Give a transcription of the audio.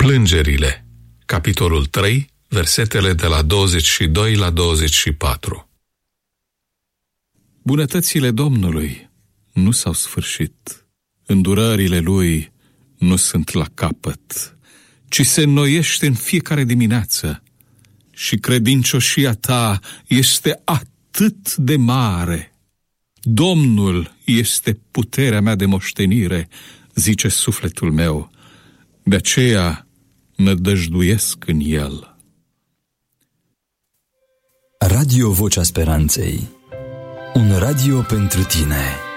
Plângerile, capitolul 3, versetele de la 22 la 24. Bunătățile Domnului nu s-au sfârșit, îndurările Lui nu sunt la capăt, ci se înnoiește în fiecare dimineață și credincioșia ta este atât de mare. Domnul este puterea mea de moștenire, zice sufletul meu, de aceea nădăjduiesc în El. Radio Vocea Speranței, un radio pentru tine.